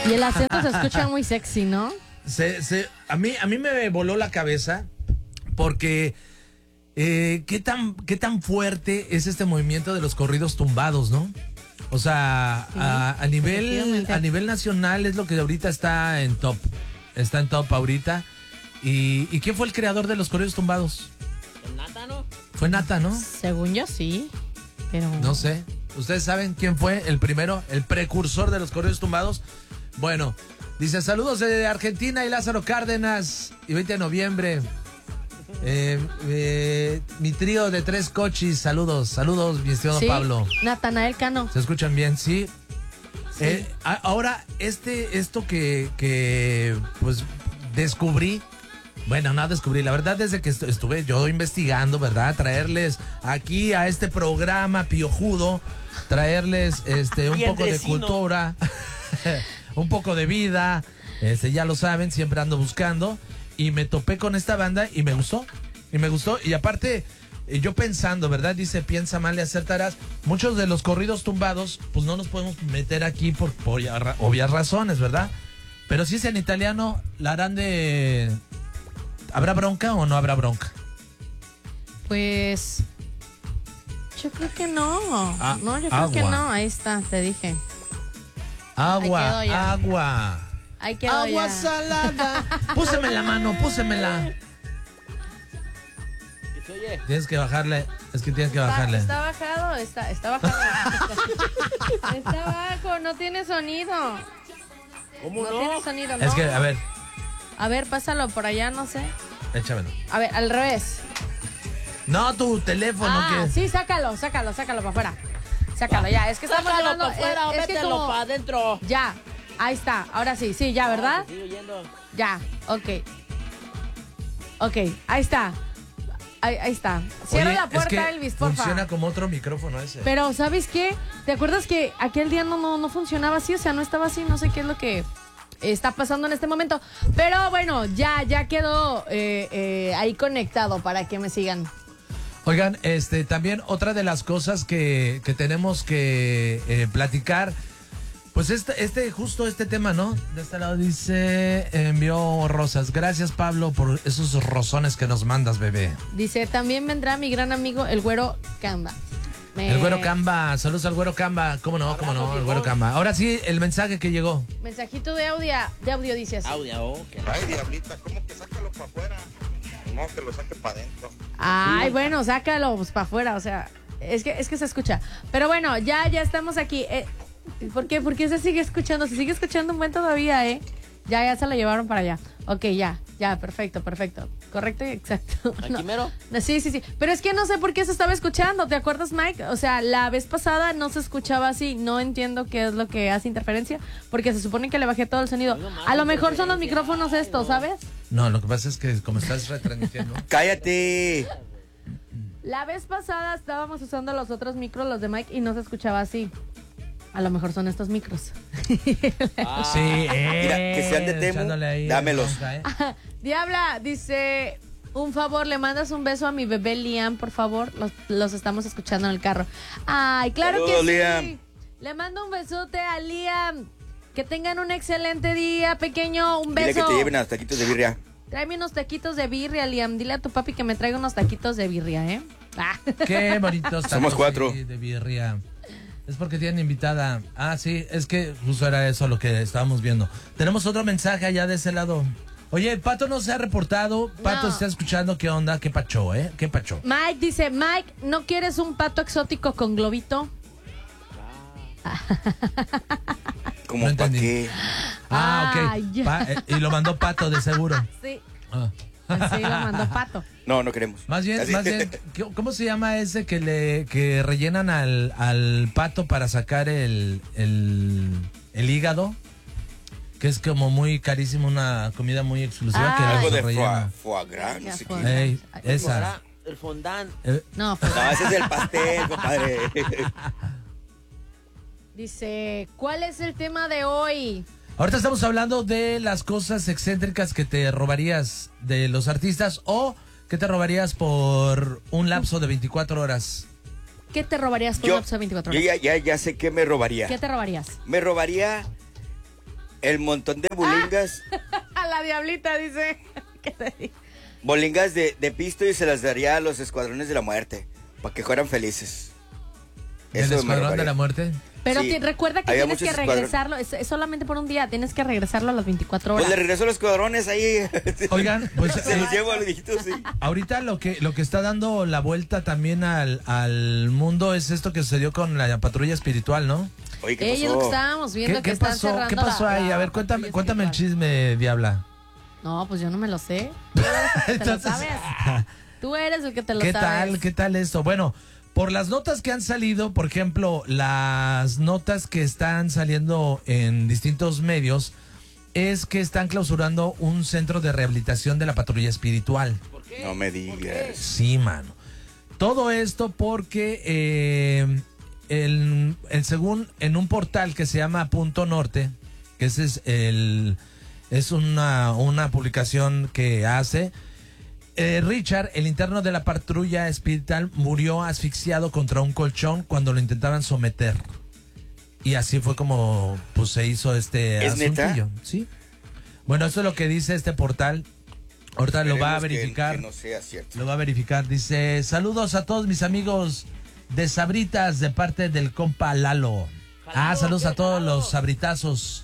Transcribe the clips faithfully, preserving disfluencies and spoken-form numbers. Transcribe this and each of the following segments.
Y el acento se escucha muy sexy, ¿no? Se, se, a, mí, a mí me voló la cabeza porque eh, ¿qué tan, qué tan fuerte es este movimiento de los corridos tumbados, ¿no? O sea, sí, a, a, nivel, a nivel nacional es lo que ahorita está en top. Está en top ahorita. ¿Y, y quién fue el creador de los corridos tumbados? Nata, ¿no? Fue Nata, ¿no? Según yo sí, pero... No sé. ¿Ustedes saben quién fue el primero, el precursor de los corridos tumbados? Bueno, dice, saludos de Argentina y Lázaro Cárdenas. Y veinte de noviembre. Eh, eh, mi trío de tres cochis, saludos, saludos, mi estimado sí, Pablo. Natanael Cano. ¿Se escuchan bien? Sí. sí. Eh, a, ahora, este, esto que, que, pues, descubrí, bueno, no descubrí, la verdad, desde que estuve yo investigando, ¿verdad? Traerles aquí a este programa piojudo, traerles este un poco de cultura, un poco de vida, este, ya lo saben, siempre ando buscando. Y me topé con esta banda y me gustó, y me gustó, y aparte, yo pensando, ¿verdad? Dice, piensa mal y acertarás. Muchos de los corridos tumbados, pues no los podemos meter aquí por, por obvias razones, ¿verdad? Pero si es en italiano, la harán de... ¿Habrá bronca o no habrá bronca? Pues... yo creo que no. Ah, no, yo creo agua. que no. Ahí está, te dije. Agua, agua. Ahí quedó agua ya. salada. Púseme la mano, púsemela. Tienes que bajarle. Es que tienes que bajarle. Está, está bajado, está, está bajado. Está bajo, no tiene sonido. ¿Cómo no? No tiene sonido, ¿no? Es que, a ver. A ver, pásalo por allá, no sé. Échamelo. A ver, al revés. No, tu teléfono. Ah, que... sí, sácalo, sácalo, sácalo para afuera. Sácalo, ya, es que estamos sácalo hablando... para afuera, es, es mételo como... para adentro. Ya, ahí está, ahora sí, sí, ya, ¿verdad? No, sigo yendo. Ya, ok. Ok, ahí está. Ahí, ahí está. Cierra Oye, la puerta, es que Elvis, porfa. funciona como otro micrófono ese. Pero, ¿sabes qué? ¿Te acuerdas que aquel día no, no, no funcionaba así? O sea, no estaba así, no sé qué es lo que está pasando en este momento. Pero bueno, ya, ya quedó eh, eh, ahí conectado para que me sigan. Oigan, este, también otra de las cosas que, que tenemos que eh, platicar, pues este, este, justo este tema, ¿no? De este lado dice, envió rosas. Gracias, Pablo, por esos rosones que nos mandas, bebé. Dice, también vendrá mi gran amigo, el Güero Camba. Me... El Güero Camba, saludos al Güero Camba. ¿Cómo no? ¿Cómo no? El Güero Camba. Ahora sí, el mensaje que llegó. Mensajito de audio, de audio dice así. Audio, ok. Ay, diablita, ¿cómo que sácalo para afuera? No, que lo saque para adentro. Ay, sí. Bueno, sácalo pues, para afuera, o sea, es que, es que se escucha. Pero bueno, ya, ya estamos aquí. Eh, ¿Por qué? ¿Por qué se sigue escuchando? Se sigue escuchando un buen todavía, ¿eh? Ya, ya se lo llevaron para allá. Ok, ya, ya, perfecto, perfecto. Correcto y exacto. ¿Aquí no. mero? Sí, sí, sí. Pero es que no sé por qué se estaba escuchando. ¿Te acuerdas, Mike? O sea, la vez pasada no se escuchaba así. No entiendo qué es lo que hace interferencia. Porque se supone que le bajé todo el sonido. No, a lo mejor son los micrófonos estos, ¿sabes? No, lo que pasa es que como estás retransmitiendo. ¡Cállate! La vez pasada estábamos usando los otros micros, los de Mike, y no se escuchaba así. A lo mejor son estos micros. Ah. Sí, eh, Mira, que sean de Temu, ahí, dámelos. ¿eh? Diabla, dice, un favor, le mandas un beso a mi bebé Liam, por favor. Los, los estamos escuchando en el carro. Ay, claro Saludos, que sí. Liam. Le mando un besote a Liam. Que tengan un excelente día, pequeño. Un beso. Dile que te lleven a los taquitos de birria. Tráeme unos taquitos de birria, Liam. Dile a tu papi que me traiga unos taquitos de birria, ¿eh? Ah. Qué bonitos tacos. Somos cuatro. De birria. Es porque tienen invitada. Ah, sí, es que justo era eso lo que estábamos viendo. Tenemos otro mensaje allá de ese lado. Oye, el Pato no se ha reportado. Pato No. está escuchando. ¿Qué onda? ¿Qué pacho, eh? ¿Qué pacho? Mike dice, Mike, ¿no quieres un pato exótico con globito? ¿Cómo No para entendí. qué? Ah, Ah, ok. ya. Pa- eh, y lo mandó Pato, de seguro. Sí, Ah. sí, lo mandó pato. No, no queremos. Más bien, Así. más bien, ¿qué- ¿cómo se llama ese que le que rellenan al, al pato para sacar el, el, el hígado? Que es como muy carísimo, una comida muy exclusiva. Ah. que Algo lo de foie, rellenan. foie gras, no Ya sé fue. qué. Ey, esa. El fondant. Eh, No, pues, No, ese es el pastel, compadre. dice, ¿cuál es el tema de hoy? Ahorita estamos hablando de las cosas excéntricas que te robarías de los artistas o que te robarías por un lapso de veinticuatro horas. ¿Qué te robarías por Yo, un lapso de veinticuatro yo horas? ya, ya, ya sé qué me robaría. ¿Qué te robarías? Me robaría el montón de bolingas, A la diablita dice. ¿Qué te digo? bolingas de, de pisto y se las daría a los escuadrones de la muerte, para que fueran felices. ¿El Eso me escuadrón robaría. de la muerte? Pero Sí. ti- recuerda que Había tienes que muchos escuadrones. regresarlo, es, es solamente por un día, tienes que regresarlo a las veinticuatro Pues horas. le regreso a los escuadrones ahí. Oigan, pues Se eh, los llevo a los viejitos, sí. ahorita lo que lo que está dando la vuelta también al, al mundo es esto que sucedió con la patrulla espiritual, ¿no? Oye, ¿qué Ey, es lo que pasó? estábamos viendo ¿Qué, que qué están pasó? cerrando ¿Qué pasó la- ahí? la A ver, cuéntame, patrulla cuéntame el espiritual. chisme, Diabla. No, pues yo no me lo sé. Tú eres el que te lo Entonces, sabes. Tú eres el que te lo ¿Qué sabes. tal? ¿Qué tal esto? Bueno, por las notas que han salido, por ejemplo, las notas que están saliendo en distintos medios, es que están clausurando un centro de rehabilitación de la patrulla espiritual. No me digas. Sí, mano. Todo esto porque eh, el, el según en un portal que se llama Punto Norte, que ese es el es una, una publicación que hace eh, Richard, el interno de la patrulla espiritual, murió asfixiado contra un colchón cuando lo intentaban someter. Y así fue como pues se hizo este ¿Es neta? asuntillo, ¿sí? Bueno, eso es lo que dice este portal. Ahorita lo va a Esperemos que- verificar. Que no sea cierto. Lo va a verificar. Dice, saludos a todos mis amigos de Sabritas de parte del compa Lalo. Ah, saludos a todos los sabritazos.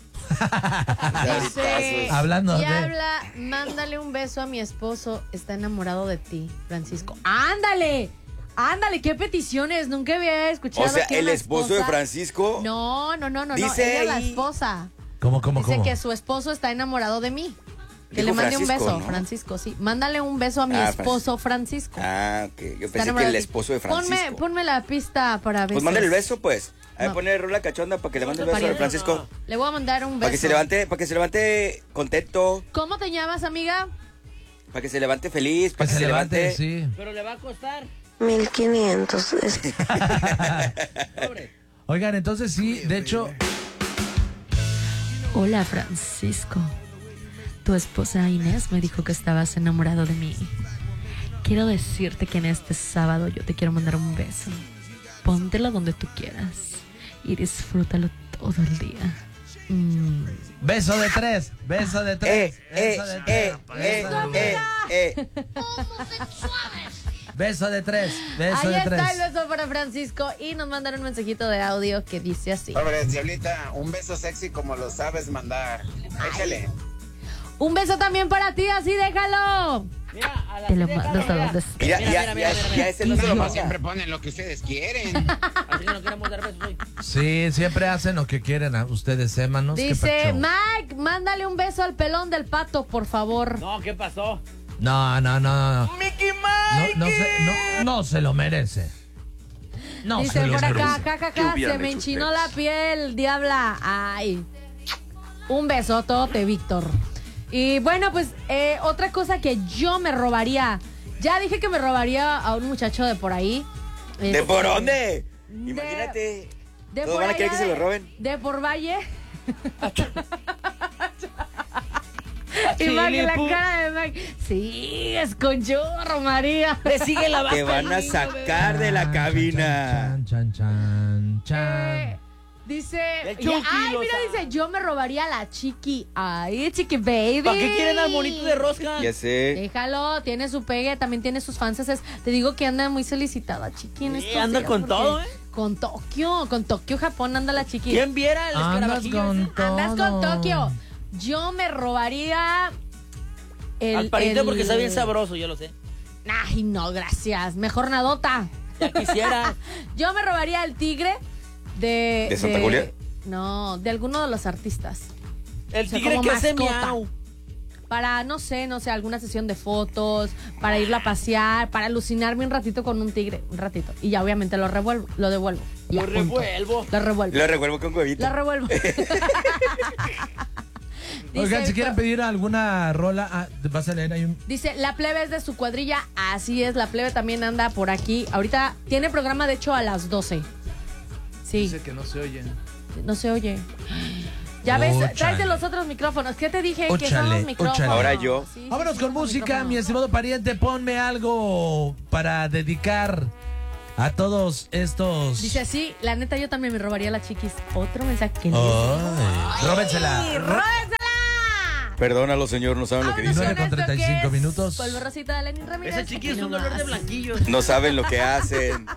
Dice, Hablando de- Diabla, mándale un beso a mi esposo. Está enamorado de ti, Francisco. ¡Ándale! ¡Ándale! ¿Qué peticiones? Nunca había escuchado O sea, que el una esposo de esposa- Francisco. No, no, no, no. Dice no. Ella es la ahí- esposa. ¿Cómo, cómo, Dice cómo? que su esposo está enamorado de mí. Que Dijo le mande un Francisco, beso, ¿no? Francisco, sí. Mándale un beso a mi Ah, esposo, Francisco. Ah, ok. Yo Está pensé que enamorado el de ti. esposo de Francisco. Ponme, ponme la pista para besos. Pues mándale el beso, pues. A ver, No. ponle rola cachonda para que le mande el beso a Pariente. Francisco. Le voy a mandar un beso. Para que se levante, para que se levante contento, ¿Cómo te llamas, amiga? para que se levante feliz, Que para se levante, sí. Pero le va a costar. mil quinientos. Es Pobre. Oigan, entonces sí, de hecho, Hola, Francisco. Tu esposa Inés me dijo que estabas enamorado de mí. Quiero decirte que en este sábado yo te quiero mandar un beso. Póntelo donde tú quieras y disfrútalo todo el día. Mm. beso de tres, beso de Eh, tres, eh, beso de eh, tres, eh, beso de eh, tres, eh. beso de tres, beso Ahí de está tres. el beso para Francisco y nos mandaron un mensajito de audio que dice así. Sobres, Diablita, un beso sexy como lo sabes mandar. Échale. Un beso también para ti, así déjalo. Mira, a la Te lo déjalo, mandas a mira. donde esté. Mira, Mira, ya, mira, ya, mira, mira, ya mira. ese no se lo No manda. siempre ponen lo que ustedes quieren. Así que no queremos dar besos hoy. Sí, siempre hacen lo que quieren a ustedes, ¿eh, manos? ¿Qué Dice, pacho? Mike, mándale un beso al pelón del pato, por favor. No, ¿qué pasó? No, no, no, no. Mickey Mike. No, no, se, no, no se lo merece. No Dice se lo por acá, merece. jajaja, se me enchinó la piel, diabla. Ay. Un besotote, Víctor. Y bueno, pues eh, otra cosa que yo me robaría. Ya dije que me robaría a un muchacho de por ahí. ¿De Este, por dónde? de- Imagínate. De Todos por van a querer allá que se lo de- roben. De por Valle. Chili, Imagínate la pu. cara de Mike. Sí, es con chorro, María. Le sigue la vaca. Te van a sacar de la cabina. Chan, chan, chan, chan. Eh, dice. El y- Chucky, ay, lo mira, sabe. dice, yo me robaría a la chiqui. Ay, chiqui baby. ¿Para qué quieren al monito de rosca? Ya sé. Déjalo, tiene su pegue, también tiene sus fans. Te digo que anda muy solicitada, chiqui. En Sí, estos anda días, con porque- todo, ¿eh? Con Tokio, con Tokio, Japón, anda la chiqui. ¿Quién viera el Andas escarabajillo con ese? todo. Andas con Tokio. Yo me robaría. El, Al pariente el- porque está bien sabroso, yo lo sé. Ay, no, gracias. Mejor nadota. Ya quisiera. Yo me robaría el tigre de. ¿De Santa Julia? No, de alguno de los artistas. El O sea, tigre como que hace mascota. miau. Para, no sé, no sé, alguna sesión de fotos, para irla a pasear, para alucinarme un ratito con un tigre, un ratito. Y ya obviamente lo revuelvo, lo devuelvo. Ya, Lo punto. revuelvo. Lo revuelvo. Lo revuelvo con huevito. Lo revuelvo. Oigan, Dice si quieren Víctor- pedir alguna rola, ah, vas a leer ahí un... Dice, la plebe es de su cuadrilla. Así es, la plebe también anda por aquí. Ahorita tiene programa, de hecho, a las doce. Sí, que no se oyen. no se oye. Ya ves, Óchale. tráete los otros micrófonos. ¿Qué te dije? que son Óchale, los micrófonos. óchale. Ahora yo. Sí, sí, Vámonos sí, con son los música, micrófonos. mi estimado pariente. Ponme algo para dedicar a todos estos... Dice así, la neta yo también me robaría la chiquis. Otro mensaje que Ay. Róbensela. ¡Róbensela! Perdónalo, señor, no saben lo que Vámonos dicen. nueve con esto treinta y cinco que es minutos. Polvo rosita de Lenny Ramírez. Ese chiqui es Aquí un olor de nomás. blanquillos. No saben lo que hacen.